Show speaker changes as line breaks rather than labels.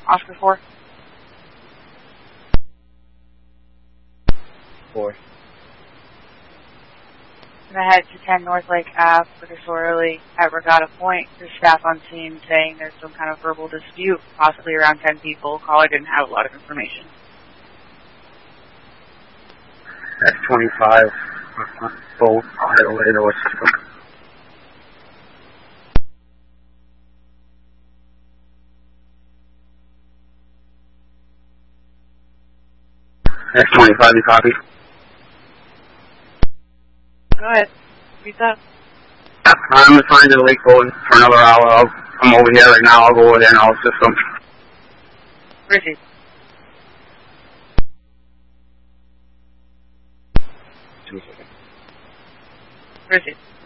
Oscar 4.
4.
And I head to 10 North Lake Ave, disorderly at Regatta Point. There's staff on scene saying there's some kind of verbal dispute, possibly around 10 people. Caller didn't have a lot of information.
That's 25. Both. I don't really know what system. That's 25, you copy?
Go ahead. Read that.
I'm trying to Lake going for another hour. I'm over here right now. I'll go over there and I'll system.
Receive. Receive.